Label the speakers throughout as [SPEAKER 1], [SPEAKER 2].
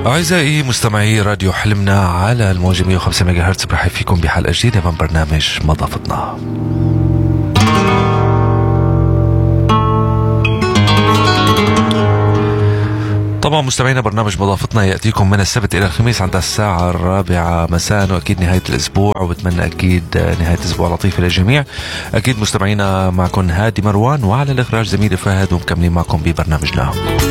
[SPEAKER 1] أعزائي مستمعي راديو حلمنا على الموجة 105 ميجا هرتز، برحب فيكم بحلقة جديدة من برنامج مضافتنا. طبعا مستمعينا، برنامج مضافتنا يأتيكم من السبت إلى الخميس عند الساعة 4 مساء، وأكيد نهاية الأسبوع، وبتمنى أكيد نهاية أسبوع لطيفة للجميع. أكيد مستمعينا، معكم هادي مروان، وعلى الإخراج زميلي فهد، ومكملين معكم ببرنامجنا.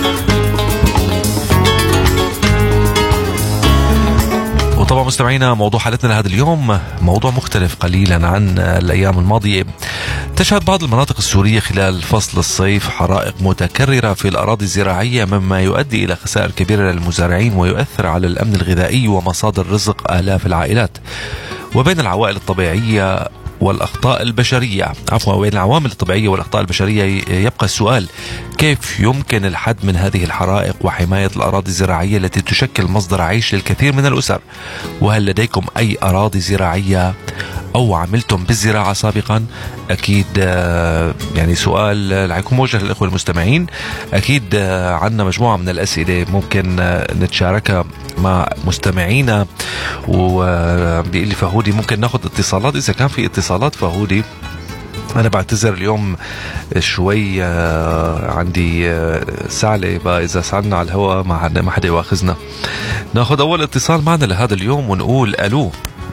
[SPEAKER 1] وطبعا مستمعينا، موضوع حلقتنا لهذا اليوم موضوع مختلف قليلا عن الأيام الماضية. تشهد بعض المناطق السورية خلال فصل الصيف حرائق متكررة في الأراضي الزراعية، مما يؤدي إلى خسائر كبيرة للمزارعين ويؤثر على الأمن الغذائي ومصادر رزق آلاف العائلات. وبين العوائل الطبيعية والأخطاء البشرية بين العوامل الطبيعية والأخطاء البشرية يبقى السؤال: كيف يمكن الحد من هذه الحرائق وحماية الأراضي الزراعية التي تشكل مصدر عيش للكثير من الأسر؟ وهل لديكم أي أراضي زراعية أو عملتم بالزراعة سابقا؟ أكيد يعني سؤال حيكون موجه للإخوة المستمعين. أكيد عندنا مجموعة من الأسئلة ممكن نتشاركها مع مستمعينا. وبيقول لي فهودي ممكن ناخذ اتصالات، إذا كان في اتصالات فهودي. أنا بعتذر اليوم شوي، عندي سعلة، إذا سعلنا على الهواء ما حدا يواخذنا. ناخذ أول اتصال معنا لهذا اليوم ونقول ألو.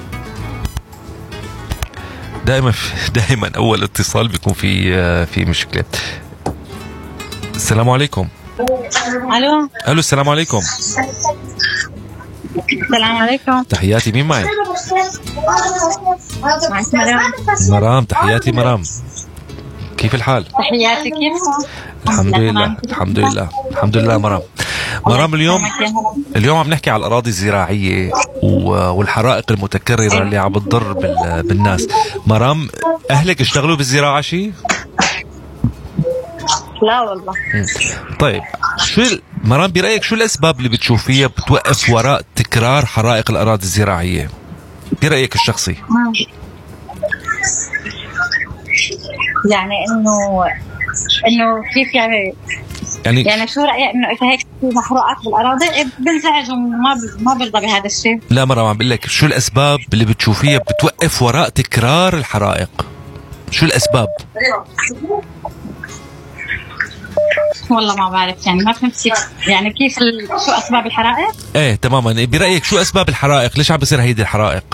[SPEAKER 1] دائما أول اتصال بيكون في مشكلة. السلام عليكم.
[SPEAKER 2] ألو.
[SPEAKER 1] السلام عليكم.
[SPEAKER 2] السلام عليكم.
[SPEAKER 1] تحياتي، مين معي؟
[SPEAKER 2] معك مرام.
[SPEAKER 1] مرام، تحياتي مرام، كيف الحال؟
[SPEAKER 2] تحياتي، كيف؟
[SPEAKER 1] الحمد لله الحمد لله الحمد لله. مرام اليوم عم نحكي على الأراضي الزراعية والحرائق المتكررة اللي عم بتضر بالناس. مرام، أهلك اشتغلوا بالزراعة شيء؟
[SPEAKER 2] لا والله.
[SPEAKER 1] طيب، مرام برأيك شو الأسباب اللي بتشوفيها بتوقف وراء تكرار حرائق الأراضي الزراعية برأيك الشخصي؟
[SPEAKER 2] يعني انه كيف يعني شو رأيك انه اذا هيك في محروقات بالاراضي بنزعجهم، ما برضى بهذا الشيء؟
[SPEAKER 1] لا مرام، عم بقول لك شو الأسباب اللي بتشوفيها بتوقف وراء تكرار الحرائق؟ شو الأسباب؟
[SPEAKER 2] والله ما بعرف، يعني ما فهمت يعني كيف شو أسباب الحرائق؟
[SPEAKER 1] ايه تماما، برأيك شو أسباب الحرائق؟ ليش عم بصير هيدي الحرائق؟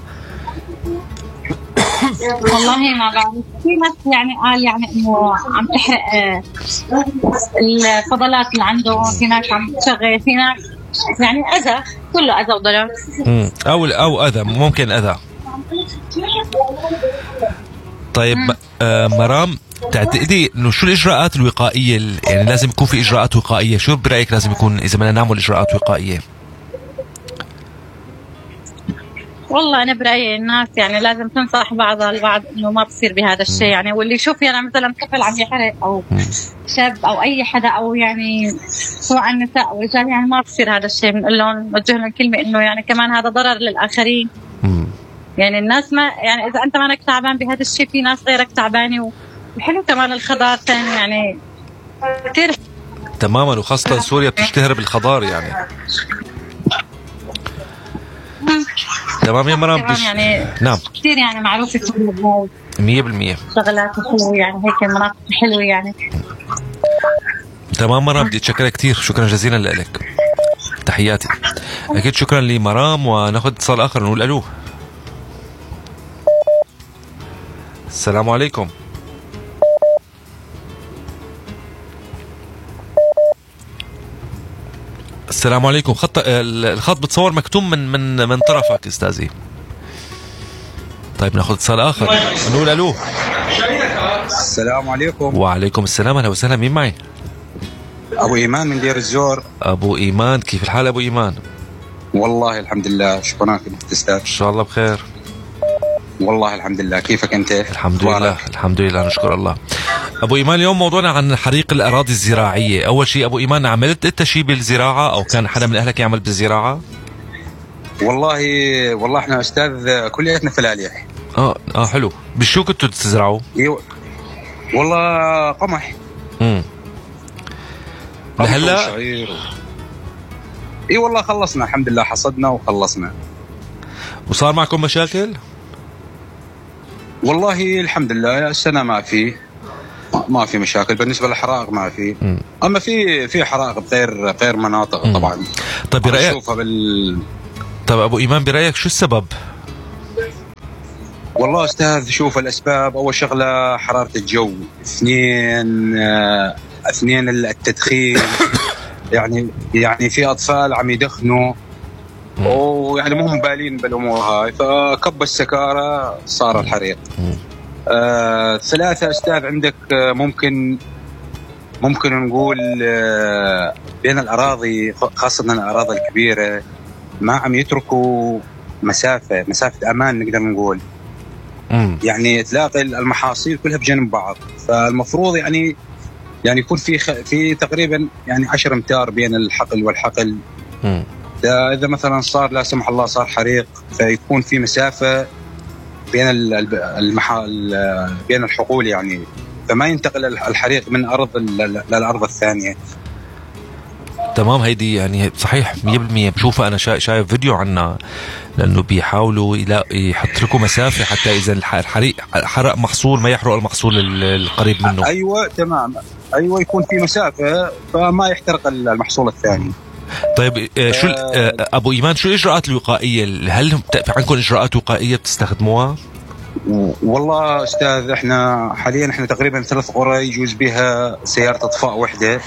[SPEAKER 2] والله ما بعرف. في ناس يعني قال يعني انه عم تحرق الفضلات اللي عندهم، في ناس عم تشغل، في ناس يعني اذى، كله اذى وضرر.
[SPEAKER 1] او اذى، ممكن اذى. طيب مرام، تعتقدي انه شو الاجراءات الوقائيه؟ يعني لازم يكون في اجراءات وقائيه، شو برايك لازم يكون اذا بدنا نعمل اجراءات وقائيه؟
[SPEAKER 2] والله انا برايي الناس يعني لازم تنصح بعضها البعض انه ما بصير بهذا الشيء. يعني واللي يشوف يعني مثلا طفل عم يحرق او شاب او اي حدا، او يعني سواء النساء او رجال، يعني ما بصير هذا الشيء. بنقول لهم، نوجه لهم كلمه انه يعني كمان هذا ضرر للاخرين. يعني الناس ما يعني اذا انت مانك تعبان بهذا الشيء، في ناس غيرك تعبانه. وحلو كمان الخضار ثاني يعني كثير
[SPEAKER 1] تماما، وخاصه سوريا بتشتهر بالخضار يعني. تمام يا مرام.
[SPEAKER 2] يعني
[SPEAKER 1] نعم،
[SPEAKER 2] كثير يعني معروفة
[SPEAKER 1] 100%
[SPEAKER 2] شغلات حلوة، يعني هيك مناطق حلوة يعني.
[SPEAKER 1] تمام مرام، بدي اتشكرك كثير، شكرا جزيلا لك، تحياتي. اكيد شكرا لمرام. وناخذ اتصال اخر، نقول الو. السلام عليكم. السلام عليكم. الخط بتصور مكتوم من طرفك استاذي. طيب ناخذ اتصال اخر، نقول الو.
[SPEAKER 3] السلام عليكم.
[SPEAKER 1] وعليكم السلام، اهلا وسهلا، مين معي؟
[SPEAKER 3] ابو ايمان من دير الزور.
[SPEAKER 1] ابو ايمان، كيف الحال ابو ايمان؟
[SPEAKER 3] والله الحمد لله، شكرا تستاذ.
[SPEAKER 1] ان شاء الله بخير.
[SPEAKER 3] والله الحمد لله، كيفك انت؟
[SPEAKER 1] الحمد لله الحمد لله، نشكر الله. ابو ايمان، اليوم موضوعنا عن حريق الاراضي الزراعيه. اول شيء ابو ايمان، عملت انت شيء بالزراعه او كان حدا من اهلك يعمل بالزراعه؟
[SPEAKER 3] والله احنا استاذ كليتنا فلاليح.
[SPEAKER 1] حلو. بشو كنتوا تزرعوا؟
[SPEAKER 3] والله قمح.
[SPEAKER 1] لهلا
[SPEAKER 3] اي والله خلصنا الحمد لله، حصدنا وخلصنا.
[SPEAKER 1] وصار معكم مشاكل؟
[SPEAKER 3] والله الحمد لله السنة ما في مشاكل بالنسبة للحرائق، ما في. أما في حرائق غير مناطق طبعا.
[SPEAKER 1] طيب برأيك طيب أبو إيمان برأيك شو السبب؟
[SPEAKER 3] والله أستاذ شوف الأسباب، أول شغلة حرارة الجو، اثنين التدخين. يعني في أطفال عم يدخنوا ويعني مو مبالين بالأمور هاي، فكب السكارة صار الحريق. 3 أستاذ عندك ممكن نقول بين الأراضي، خاصة الأراضي الكبيرة ما عم يتركوا مسافة أمان نقدر نقول. يعني تلاقي المحاصيل كلها بجنب بعض، فالمفروض يعني يكون في تقريبا يعني 10 أمتار بين الحقل والحقل. إذا مثلا صار لا سمح الله صار حريق، فيكون في مسافة بين بين الحقول، يعني فما ينتقل الحريق من أرض للأرض الثانية.
[SPEAKER 1] تمام، هيدي يعني صحيح 100%. بشوفها أنا شايف فيديو عنها، لأنه بيحاولوا يحط لكم مسافة حتى إذا الحريق حرق محصول ما يحرق المحصول القريب منه.
[SPEAKER 3] أيوة تمام، أيوة يكون في مسافة فما يحترق المحصول الثاني.
[SPEAKER 1] طيب شو أبو إيمان شو الإجراءات الوقائية؟ هل عندكم إجراءات وقائية بتستخدموها؟
[SPEAKER 3] والله أستاذ إحنا حاليا تقريبا 3 قرى يجوز بها سيارة إطفاء وحدة.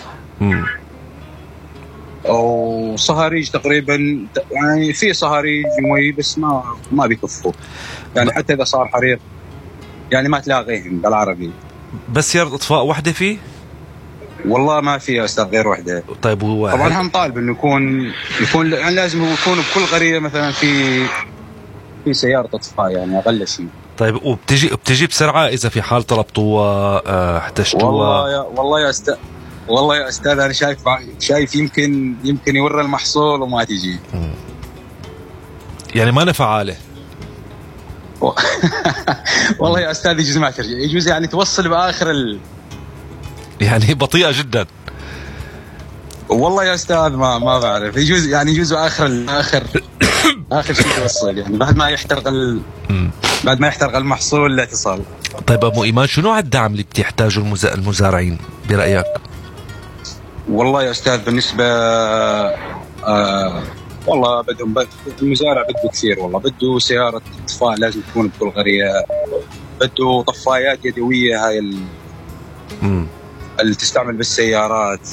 [SPEAKER 3] أو صهاريج تقريبا، يعني في صهاريج مي بس ما بيكفوا، يعني حتى إذا صار حريق يعني ما تلاقيهم بالعربي.
[SPEAKER 1] بس سيارة إطفاء وحدة فيه؟
[SPEAKER 3] والله ما في أستاذ غير وحدة.
[SPEAKER 1] طيب هو
[SPEAKER 3] طبعا هنطالب إنه يكون يعني لازم يكون بكل قرية مثلا في سيارة إطفاء، يعني أقل شيء.
[SPEAKER 1] طيب وبتجي بسرعة إذا في حال طلبتوها احتجتوها؟
[SPEAKER 3] والله يا أستاذ أنا شايف يمكن يور المحصول وما تجي.
[SPEAKER 1] يعني ما فعالة.
[SPEAKER 3] والله يا أستاذ يجوز ما ترجع، يجوز يعني توصل بآخر
[SPEAKER 1] يعني بطيئة جدا.
[SPEAKER 3] والله يا أستاذ ما بعرف، يجوز آخر شيء توصل، يعني بعد ما يحترق المحصول لا تصل.
[SPEAKER 1] طيب أبو إيمان شو نوع الدعم اللي بتحتاجه المزارعين برأيك؟
[SPEAKER 3] والله يا أستاذ بالنسبة والله المزارع بده كثير، والله بده سيارة إطفاء لازم تكون بكل قرية، بده طفايات يدوية هاي اللي تستعمل بالسيارات،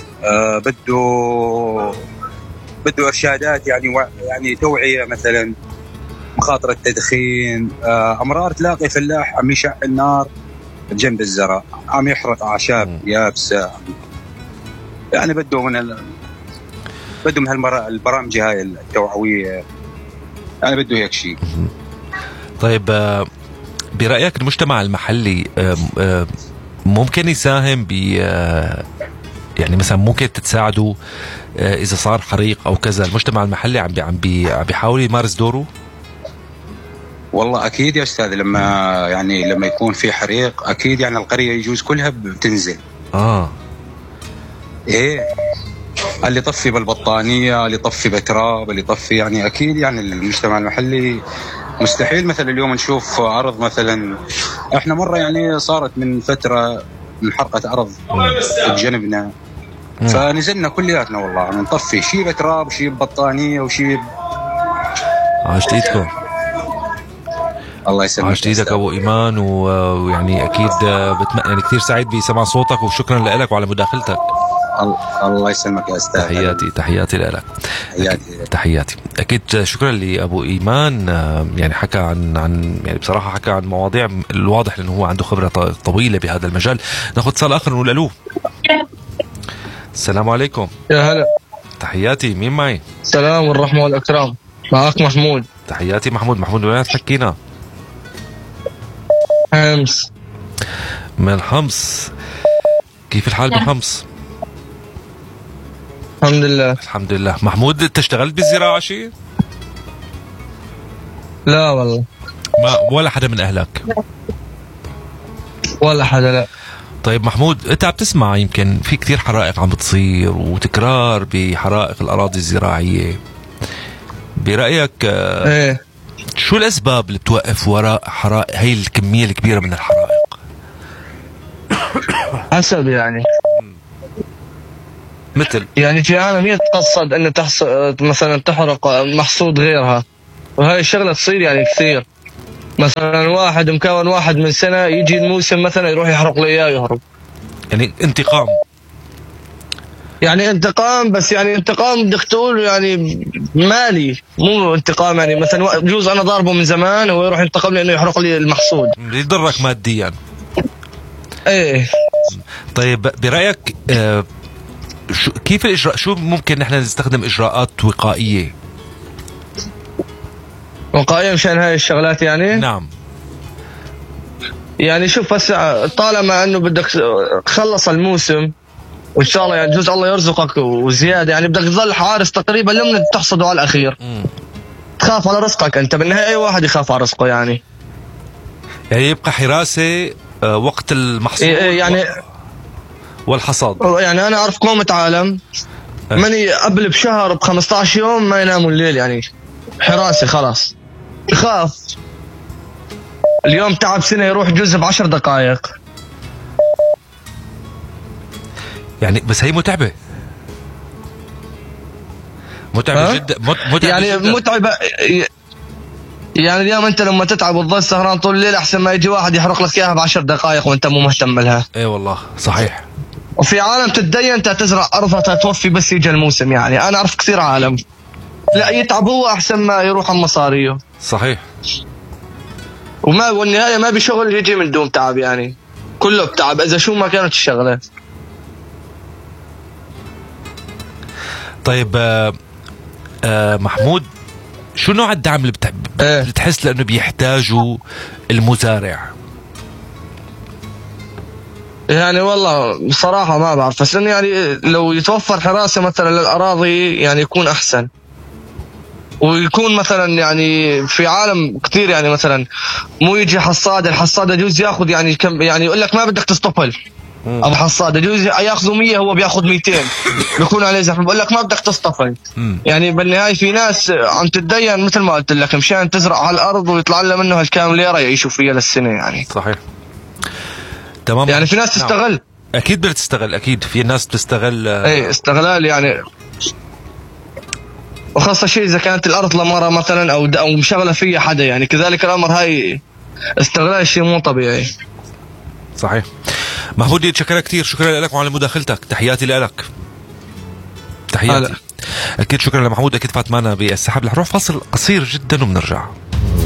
[SPEAKER 3] بده إرشادات يعني توعية، مثلا مخاطر التدخين، أمرار تلاقي فلاح عم يشعل النار جنب الزرع، عم يحرق أعشاب يابسة، يعني بده من البرامج هاي التوعوية، يعني بده هيك شيء.
[SPEAKER 1] طيب برأيك المجتمع المحلي ممكن يساهم يعني مثلا ممكن تتساعدوا إذا صار حريق أو كذا؟ المجتمع المحلي عم بيحاول يمارس دوره؟
[SPEAKER 3] والله أكيد يا أستاذ، لما يكون في حريق أكيد يعني القرية يجوز كلها بتنزل. إيه، اللي يطفي بالبطانية، اللي يطفي بتراب، اللي يطفي، يعني أكيد يعني المجتمع المحلي مستحيل. مثلا اليوم نشوف أرض، مثلا إحنا مرة يعني صارت من فترة انحرقت أرض بجنبنا، فنزلنا كلياتنا والله نطفي، شيء بتراب وشيء ببطانية وشيء.
[SPEAKER 1] عاشت إيدكم.
[SPEAKER 3] الله يسلمك.
[SPEAKER 1] عاشت إيدك أبو إيمان، ويعني أكيد يعني كثير سعيد بسمع صوتك، وشكرا لك وعلى مداخلتك.
[SPEAKER 3] الله يسلمك يا أستاذ.
[SPEAKER 1] تحياتي لك. تحياتي. أكيد شكرا لأبو إيمان، يعني حكى عن يعني بصراحة حكى عن مواضيع الواضح لأنه هو عنده خبرة طويلة بهذا المجال. ناخذ اتصال آخر نقول ألو. السلام عليكم.
[SPEAKER 4] يا هلا.
[SPEAKER 1] تحياتي، مين معي؟
[SPEAKER 4] السلام والرحمة والإكرام، معك محمود.
[SPEAKER 1] تحياتي محمود وين تحكينا؟
[SPEAKER 4] حمص.
[SPEAKER 1] من حمص، كيف الحال بحمص؟ الحمد لله. محمود انت اشتغلت بالزراعة شيء؟
[SPEAKER 4] لا والله.
[SPEAKER 1] ما ولا حدا من اهلك؟
[SPEAKER 4] ولا حدا، لا.
[SPEAKER 1] طيب محمود، انت عم تسمع يمكن في كثير حرائق عم بتصير وتكرار بحرائق الأراضي الزراعية. برأيك
[SPEAKER 4] ايه
[SPEAKER 1] شو الأسباب اللي بتوقف وراء حرائق هي الكمية الكبيرة من الحرائق؟
[SPEAKER 4] حسب يعني
[SPEAKER 1] مثل
[SPEAKER 4] يعني في عالم يتقصد انه مثلا تحرق محصول غيرها، وهاي الشغله تصير يعني كثير. مثلا واحد مكون واحد من سنه، يجي الموسم مثلا يروح يحرق له اياه ويهرب.
[SPEAKER 1] يعني انتقام.
[SPEAKER 4] يعني انتقام، بس يعني انتقام بدك تقول يعني مالي، مو انتقام يعني مثلا بجوز انا ضاربه من زمان وهو يروح ينتقم لي انه يحرق لي المحصول،
[SPEAKER 1] يضرك ماديا.
[SPEAKER 4] ايه.
[SPEAKER 1] طيب برأيك كيف الإجراء؟ شو ممكن نحن نستخدم إجراءات وقائية؟
[SPEAKER 4] وقائية مشان هاي الشغلات يعني؟
[SPEAKER 1] نعم.
[SPEAKER 4] يعني شوف، بس طالما انه بدك خلص الموسم وان شاء الله يعني جزء الله يرزقك وزياده، يعني بدك تظل حارس تقريبا لمن تحصده على الاخير. تخاف على رزقك انت، بالنهايه اي واحد يخاف على رزقه يعني
[SPEAKER 1] يبقى حراسه وقت المحصول
[SPEAKER 4] يعني
[SPEAKER 1] والحصاد.
[SPEAKER 4] يعني انا اعرف قومة عالم مني قبل بشهر ب 15 يوم ما يناموا الليل، يعني حراسه خلاص يخاف. اليوم تعب سنه يروح جزء ب10 دقائق.
[SPEAKER 1] يعني بس هي متعبة جدا. متعبة
[SPEAKER 4] يعني
[SPEAKER 1] جداً.
[SPEAKER 4] متعبة. يعني اليوم انت لما تتعب وتظل سهران طول الليل احسن ما يجي واحد يحرق لك اياها ب10 دقائق وانت مو مهتم لها.
[SPEAKER 1] اي والله صحيح.
[SPEAKER 4] وفي عالم تتدين انت تزرع ارضها تتوفي بس يجي الموسم. يعني انا اعرف كثير عالم لا يتعب هو احسن ما يروح على مصاريه.
[SPEAKER 1] صحيح.
[SPEAKER 4] وما والنهايه ما بشغل يجي من دون تعب، يعني كله بتعب اذا شو ما كانت الشغله.
[SPEAKER 1] طيب محمود، شو نوع الدعم اللي بتحس لانه بيحتاجوا المزارع؟
[SPEAKER 4] يعني والله بصراحه ما بعرف، بس انه يعني لو يتوفر حراسه مثلا للاراضي يعني يكون احسن. ويكون مثلا يعني في عالم كثير يعني مثلا مو يجي الحصاد يجوز ياخذ يعني كم، يعني يقول لك ما بدك تصطفل ابو حصاد يجوز ياخذوا 100 هو بياخذ 200 بيكون عليه زحمه، بقول لك ما بدك تصطفل. يعني بالنهايه في ناس عم تتدين مثل ما قلت لك مشان تزرع على الارض ويطلع لها منه هالكام ليره يعيشوا فيها للسنه يعني.
[SPEAKER 1] صحيح تمام.
[SPEAKER 4] يعني في ناس تستغل.
[SPEAKER 1] نعم. اكيد بتستغل، اكيد في ناس بتستغل.
[SPEAKER 4] اي استغلال يعني، وخاصة شيء إذا كانت الأرض لمرة مثلا أو مشغلة فيها حدا، يعني كذلك الأمر هاي استغلال شيء مو طبيعي.
[SPEAKER 1] صحيح. محمود يتشكرك كثير، شكرا لك وعلى مداخلتك، تحياتي لك. تحياتي. أكيد شكرا لمحمود. أكيد فات معنا بالسحب. رح نروح فاصل قصير جدا وبنرجع.